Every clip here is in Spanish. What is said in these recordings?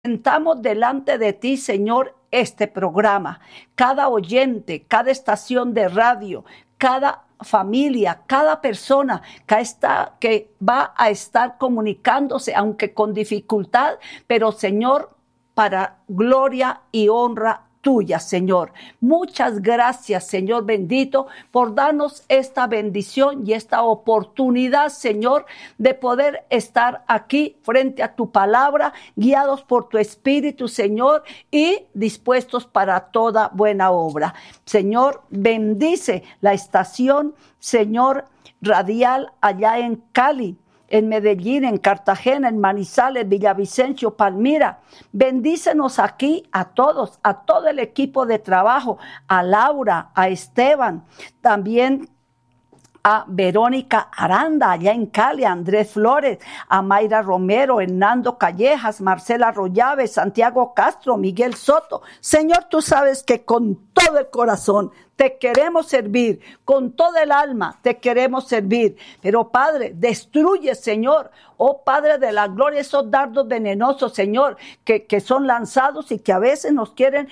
Presentamos delante de ti, Señor, este programa, cada oyente, cada estación de radio, cada familia, cada persona que va a estar comunicándose, aunque con dificultad, pero Señor, para gloria y honra tuya, Señor. Muchas gracias, Señor bendito, por darnos esta bendición y esta oportunidad, Señor, de poder estar aquí frente a tu palabra, guiados por tu Espíritu, Señor, y dispuestos para toda buena obra. Señor, bendice la estación, Señor, radial allá en Cali, en Medellín, en Cartagena, en Manizales, Villavicencio, Palmira. Bendícenos aquí a todos, a todo el equipo de trabajo, a Laura, a Esteban, también a Verónica Aranda, allá en Cali, a Andrés Flores, a Mayra Romero, Hernando Callejas, Marcela Rollave, Santiago Castro, Miguel Soto. Señor, tú sabes que con todo el corazón te queremos servir, con todo el alma te queremos servir. Pero Padre, destruye, Señor, oh Padre de la gloria, esos dardos venenosos, Señor, que son lanzados y que a veces nos quieren,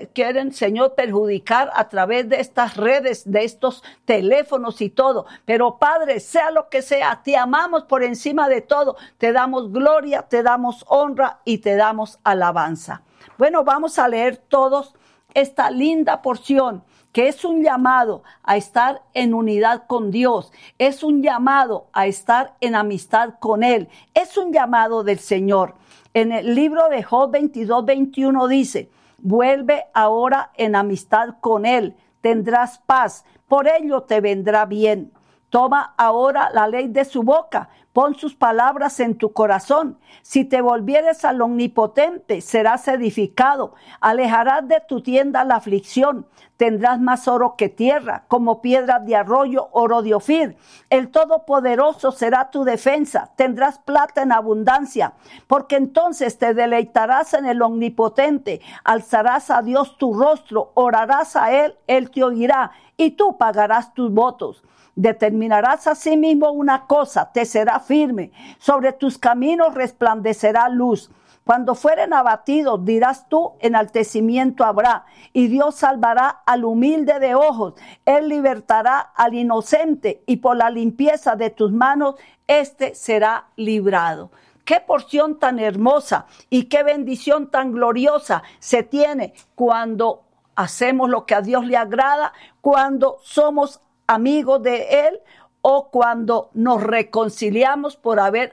Señor, perjudicar a través de estas redes, de estos teléfonos y todo. Pero Padre, sea lo que sea, te amamos por encima de todo. Te damos gloria, te damos honra y te damos alabanza. Bueno, vamos a leer todos esta linda porción, que es un llamado a estar en unidad con Dios, es un llamado a estar en amistad con Él, es un llamado del Señor. En el libro de Job 22:21 dice: vuelve ahora en amistad con Él, tendrás paz, por ello te vendrá bien. Toma ahora la ley de su boca, pon sus palabras en tu corazón. Si te volvieres al Omnipotente, serás edificado. Alejarás de tu tienda la aflicción. Tendrás más oro que tierra, como piedras de arroyo, oro de Ofir. El Todopoderoso será tu defensa. Tendrás plata en abundancia, porque entonces te deleitarás en el Omnipotente. Alzarás a Dios tu rostro, orarás a Él, Él te oirá, y tú pagarás tus votos. Determinarás a sí mismo una cosa, te será firme. Sobre tus caminos resplandecerá luz. Cuando fueren abatidos, dirás tú, enaltecimiento habrá. Y Dios salvará al humilde de ojos. Él libertará al inocente, y por la limpieza de tus manos, éste será librado. Qué porción tan hermosa y qué bendición tan gloriosa se tiene cuando hacemos lo que a Dios le agrada, cuando somos amigos de Él, o cuando nos reconciliamos por haber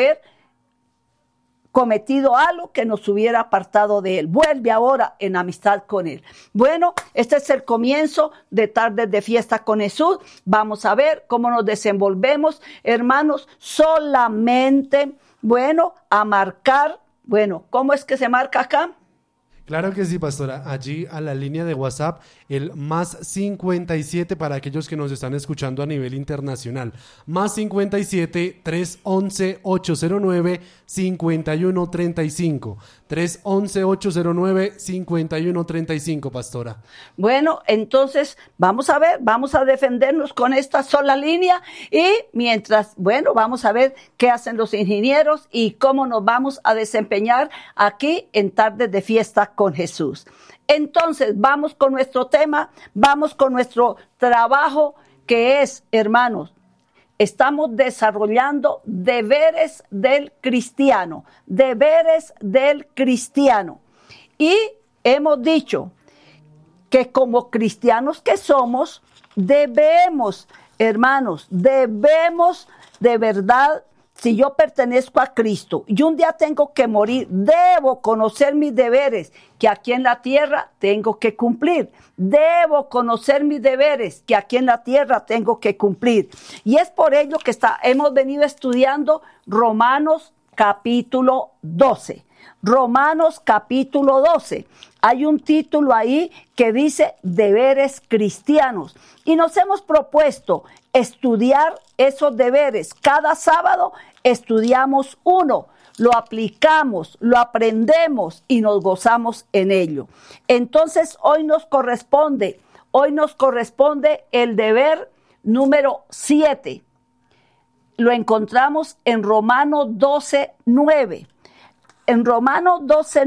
cometido algo que nos hubiera apartado de Él. Vuelve ahora en amistad con Él. Bueno, este es el comienzo de Tardes de Fiesta con Jesús. Vamos a ver cómo nos desenvolvemos, hermanos, solamente, a marcar, ¿cómo es que se marca acá? Claro que sí, pastora. Allí a la línea de WhatsApp, el más 57 para aquellos que nos están escuchando a nivel internacional. Más 57 311 809 5135. 311 809 5135, pastora. Bueno, entonces vamos a ver, vamos a defendernos con esta sola línea, y mientras, vamos a ver qué hacen los ingenieros y cómo nos vamos a desempeñar aquí en Tardes de Fiesta con Jesús. Entonces, vamos con nuestro tema, vamos con nuestro trabajo, que es, hermanos, estamos desarrollando deberes del cristiano, deberes del cristiano. Y hemos dicho que como cristianos que somos, debemos, hermanos, debemos de verdad. Si yo pertenezco a Cristo y un día tengo que morir, debo conocer mis deberes que aquí en la tierra tengo que cumplir. Debo conocer mis deberes que aquí en la tierra tengo que cumplir. Y es por ello que hemos venido estudiando Romanos capítulo 12. Romanos capítulo 12. Hay un título ahí que dice deberes cristianos. Y nos hemos propuesto estudiar esos deberes. Cada sábado estudiamos uno, lo aplicamos, lo aprendemos y nos gozamos en ello. Entonces hoy nos corresponde el deber número 7. Lo encontramos en Romanos 12:9. en Romanos 12,